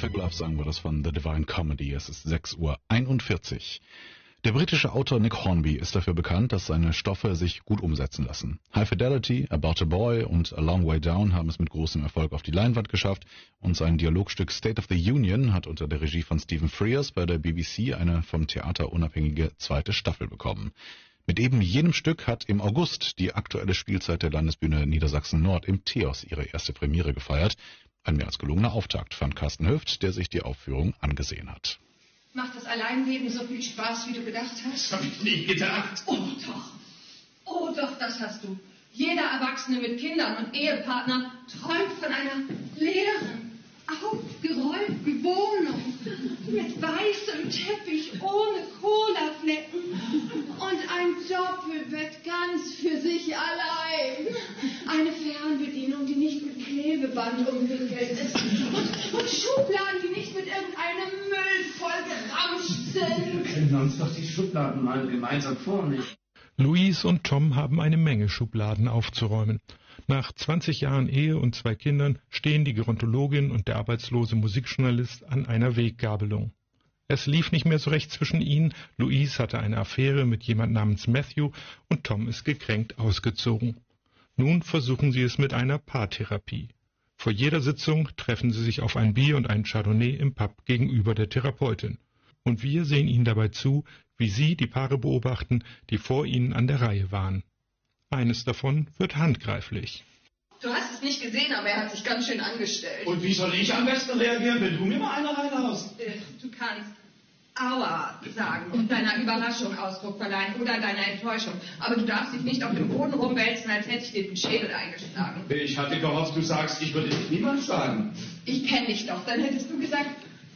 Perfect Love Song war das von The Divine Comedy. Es ist 6:41 Uhr. Der britische Autor Nick Hornby ist dafür bekannt, dass seine Stoffe sich gut umsetzen lassen. High Fidelity, About a Boy und A Long Way Down haben es mit großem Erfolg auf die Leinwand geschafft und sein Dialogstück State of the Union hat unter der Regie von Stephen Frears bei der BBC eine vom Theater unabhängige zweite Staffel bekommen. Mit eben jenem Stück hat im August die aktuelle Spielzeit der Landesbühne Niedersachsen-Nord im Theos ihre erste Premiere gefeiert. Ein mehr als gelungener Auftakt, fand Carsten Höft, der sich die Aufführung angesehen hat. Macht das Alleinleben so viel Spaß, wie du gedacht hast? Das habe ich nie gedacht. Oh doch, das hast du. Jeder Erwachsene mit Kindern und Ehepartner träumt von einer leeren, aufgeräumten Wohnung mit weißem Teppich ohne Colaflecken und ein Doppelbett ganz für sich allein. Eine Fernbedienung, die nicht mit Klebeband umwickelt ist und Schubladen, die nicht mit irgendeinem Müll vollgeramscht sind. Wir können uns doch die Schubladen mal gemeinsam vornehmen. Louise und Tom haben eine Menge Schubladen aufzuräumen. Nach 20 Jahren Ehe und 2 Kindern stehen die Gerontologin und der arbeitslose Musikjournalist an einer Weggabelung. Es lief nicht mehr so recht zwischen ihnen, Louise hatte eine Affäre mit jemand namens Matthew und Tom ist gekränkt ausgezogen. Nun versuchen sie es mit einer Paartherapie. Vor jeder Sitzung treffen sie sich auf ein Bier und einen Chardonnay im Pub gegenüber der Therapeutin. Und wir sehen ihnen dabei zu, wie sie die Paare beobachten, die vor ihnen an der Reihe waren. Eines davon wird handgreiflich. Du hast es nicht gesehen, aber er hat sich ganz schön angestellt. Und wie soll ich am besten reagieren, wenn du mir mal eine reinhaust? Du kannst Aua sagen und deiner Überraschung Ausdruck verleihen oder deiner Enttäuschung. Aber du darfst dich nicht auf dem Boden rumwälzen, als hätte ich dir den Schädel eingeschlagen. Ich hatte gehofft, du sagst, ich würde dich niemals schlagen. Ich kenne dich doch. Dann hättest du gesagt,